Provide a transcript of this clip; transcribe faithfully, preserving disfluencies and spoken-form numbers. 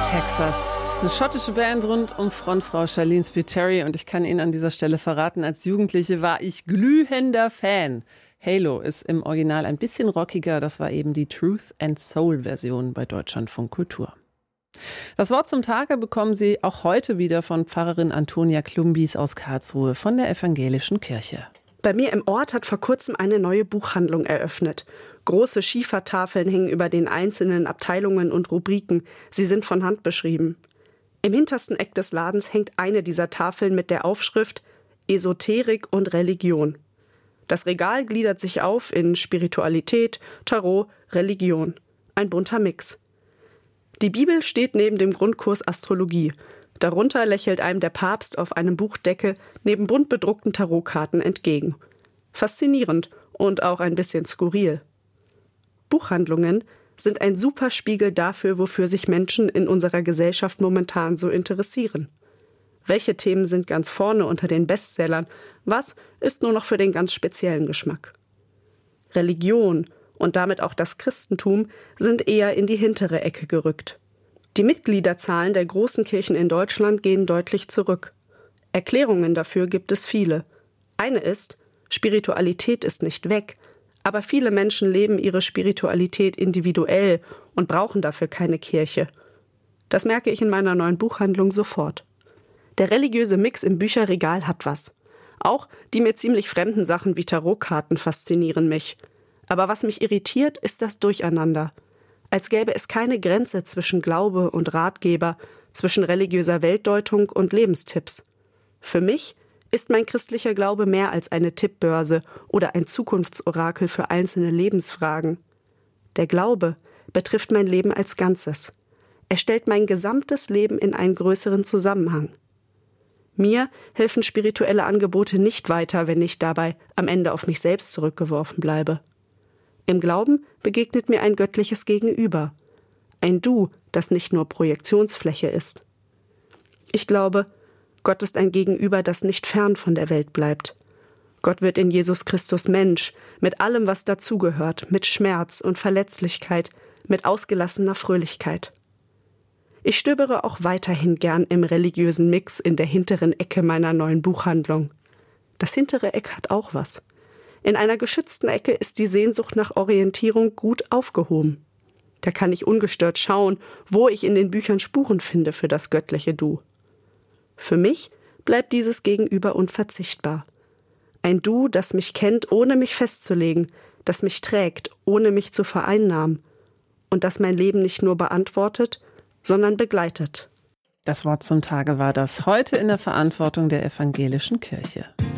Texas. Eine schottische Band rund um Frontfrau Charlene Spiteri. Und ich kann Ihnen an dieser Stelle verraten, als Jugendliche war ich glühender Fan. Halo ist im Original ein bisschen rockiger. Das war eben die Truth and Soul-Version bei Deutschlandfunk Kultur. Das Wort zum Tage bekommen Sie auch heute wieder von Pfarrerin Antonia Klumbis aus Karlsruhe von der Evangelischen Kirche. Bei mir im Ort hat vor kurzem eine neue Buchhandlung eröffnet. Große Schiefertafeln hängen über den einzelnen Abteilungen und Rubriken. Sie sind von Hand beschrieben. Im hintersten Eck des Ladens hängt eine dieser Tafeln mit der Aufschrift Esoterik und Religion. Das Regal gliedert sich auf in Spiritualität, Tarot, Religion. Ein bunter Mix. Die Bibel steht neben dem Grundkurs Astrologie. Darunter lächelt einem der Papst auf einem Buchdeckel neben bunt bedruckten Tarotkarten entgegen. Faszinierend und auch ein bisschen skurril. Buchhandlungen sind ein super Spiegel dafür, wofür sich Menschen in unserer Gesellschaft momentan so interessieren. Welche Themen sind ganz vorne unter den Bestsellern? Was ist nur noch für den ganz speziellen Geschmack? Religion und damit auch das Christentum sind eher in die hintere Ecke gerückt. Die Mitgliederzahlen der großen Kirchen in Deutschland gehen deutlich zurück. Erklärungen dafür gibt es viele. Eine ist, Spiritualität ist nicht weg, aber viele Menschen leben ihre Spiritualität individuell und brauchen dafür keine Kirche. Das merke ich in meiner neuen Buchhandlung sofort. Der religiöse Mix im Bücherregal hat was. Auch die mir ziemlich fremden Sachen wie Tarotkarten faszinieren mich. Aber was mich irritiert, ist das Durcheinander. Als gäbe es keine Grenze zwischen Glaube und Ratgeber, zwischen religiöser Weltdeutung und Lebenstipps. Für mich ist mein christlicher Glaube mehr als eine Tippbörse oder ein Zukunftsorakel für einzelne Lebensfragen. Der Glaube betrifft mein Leben als Ganzes. Er stellt mein gesamtes Leben in einen größeren Zusammenhang. Mir helfen spirituelle Angebote nicht weiter, wenn ich dabei am Ende auf mich selbst zurückgeworfen bleibe. Im Glauben begegnet mir ein göttliches Gegenüber. Ein Du, das nicht nur Projektionsfläche ist. Ich glaube, Gott ist ein Gegenüber, das nicht fern von der Welt bleibt. Gott wird in Jesus Christus Mensch, mit allem, was dazugehört, mit Schmerz und Verletzlichkeit, mit ausgelassener Fröhlichkeit. Ich stöbere auch weiterhin gern im religiösen Mix in der hinteren Ecke meiner neuen Buchhandlung. Das hintere Eck hat auch was. In einer geschützten Ecke ist die Sehnsucht nach Orientierung gut aufgehoben. Da kann ich ungestört schauen, wo ich in den Büchern Spuren finde für das göttliche Du. Für mich bleibt dieses Gegenüber unverzichtbar. Ein Du, das mich kennt, ohne mich festzulegen, das mich trägt, ohne mich zu vereinnahmen und das mein Leben nicht nur beantwortet, sondern begleitet. Das Wort zum Tage war das heute in der Verantwortung der Evangelischen Kirche.